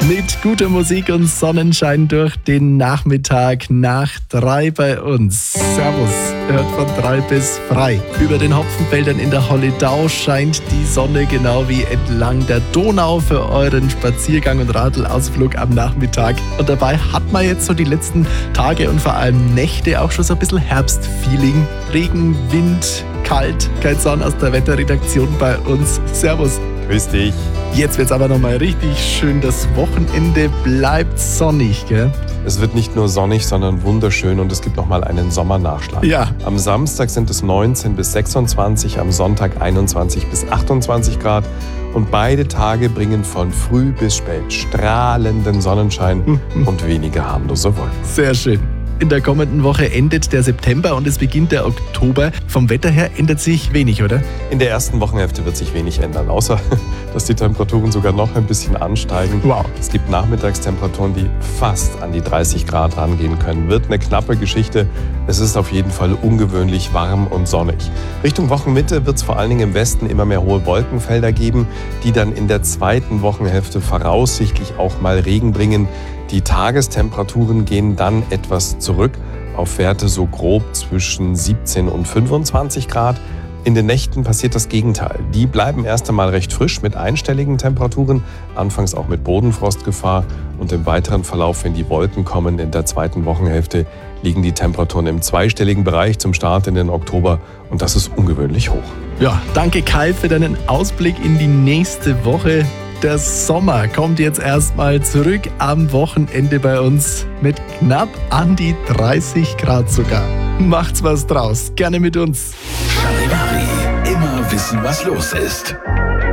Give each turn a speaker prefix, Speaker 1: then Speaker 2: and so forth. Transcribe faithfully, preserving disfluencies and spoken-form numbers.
Speaker 1: Mit guter Musik und Sonnenschein durch den Nachmittag nach drei bei uns. Servus, hört von drei bis frei. Über den Hopfenfeldern in der Holledau scheint die Sonne genau wie entlang der Donau für euren Spaziergang und Radlausflug am Nachmittag. Und dabei hat man jetzt so die letzten Tage und vor allem Nächte auch schon so ein bisschen Herbstfeeling. Regen, Wind, kalt, kein Sonn aus der Wetterredaktion bei uns. Servus.
Speaker 2: Grüß dich.
Speaker 1: Jetzt wird's aber nochmal richtig schön. Das Wochenende bleibt sonnig, gell?
Speaker 2: Es wird nicht nur sonnig, sondern wunderschön und es gibt nochmal einen Sommernachschlag.
Speaker 1: Ja.
Speaker 2: Am Samstag sind es neunzehn bis sechsundzwanzig, am Sonntag einundzwanzig bis achtundzwanzig Grad. Und beide Tage bringen von früh bis spät strahlenden Sonnenschein und weniger harmlose Wolken.
Speaker 1: Sehr schön. In der kommenden Woche endet der September und es beginnt der Oktober. Vom Wetter her ändert sich wenig, oder?
Speaker 2: In der ersten Wochenhälfte wird sich wenig ändern, außer dass die Temperaturen sogar noch ein bisschen ansteigen.
Speaker 1: Wow.
Speaker 2: Es gibt Nachmittagstemperaturen, die fast an die dreißig Grad rangehen können. Wird eine knappe Geschichte. Es ist auf jeden Fall ungewöhnlich warm und sonnig. Richtung Wochenmitte wird es vor allen Dingen im Westen immer mehr hohe Wolkenfelder geben, die dann in der zweiten Wochenhälfte voraussichtlich auch mal Regen bringen. Die Tagestemperaturen gehen dann etwas zurück auf Werte so grob zwischen siebzehn und fünfundzwanzig Grad. In den Nächten passiert das Gegenteil. Die bleiben erst einmal recht frisch mit einstelligen Temperaturen, anfangs auch mit Bodenfrostgefahr. Und im weiteren Verlauf, wenn die Wolken kommen, in der zweiten Wochenhälfte liegen die Temperaturen im zweistelligen Bereich zum Start in den Oktober. Und das ist ungewöhnlich hoch.
Speaker 1: Ja, danke Kai für deinen Ausblick in die nächste Woche. Der Sommer kommt jetzt erstmal zurück am Wochenende bei uns mit knapp an die dreißig Grad sogar. Macht's was draus, gerne mit uns.
Speaker 3: Charivari, immer wissen, was los ist.